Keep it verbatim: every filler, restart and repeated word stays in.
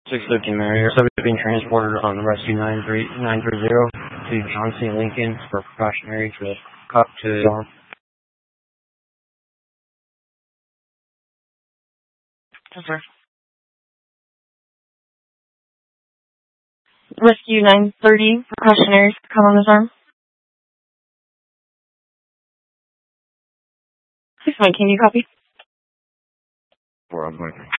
six fifteen Marriott. Subject being transported on Rescue nine three nine three zero to John C. Lincoln for precautionary to cop to the arm. Yes, sir. Rescue nine thirty, precautionary, come on this arm. six one, can you copy? Four, I'm going.